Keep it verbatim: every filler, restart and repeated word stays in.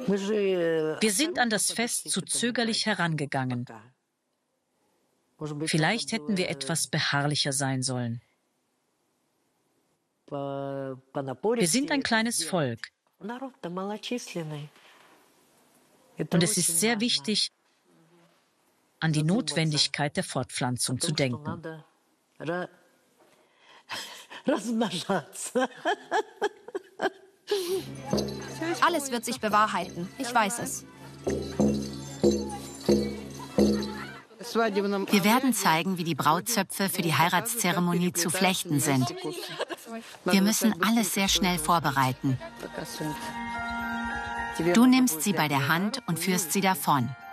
Wir sind an das Fest zu zögerlich herangegangen. Vielleicht hätten wir etwas beharrlicher sein sollen. Wir sind ein kleines Volk. Und es ist sehr wichtig, an die Notwendigkeit der Fortpflanzung zu denken. Alles wird sich bewahrheiten. Ich weiß es. Wir werden zeigen, wie die Brautzöpfe für die Heiratszeremonie zu flechten sind. Wir müssen alles sehr schnell vorbereiten. Du nimmst sie bei der Hand und führst sie davon.